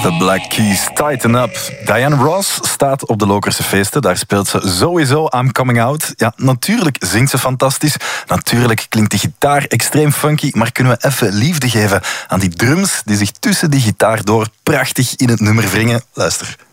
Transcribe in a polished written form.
De Black Keys, Tighten Up. Diana Ross staat op de Lokerse feesten. Daar speelt ze sowieso I'm Coming Out. Ja, natuurlijk zingt ze fantastisch. Natuurlijk klinkt de gitaar extreem funky. Maar kunnen we even liefde geven aan die drums die zich tussen die gitaar door prachtig in het nummer wringen? Luister.